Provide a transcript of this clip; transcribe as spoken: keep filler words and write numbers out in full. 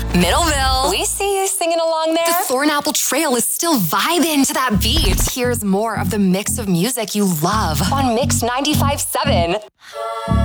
Middleville. We see you singing along there. The Thornapple Trail is still vibing to that beat. Here's more of the mix of music you love on Mix ninety-five point seven.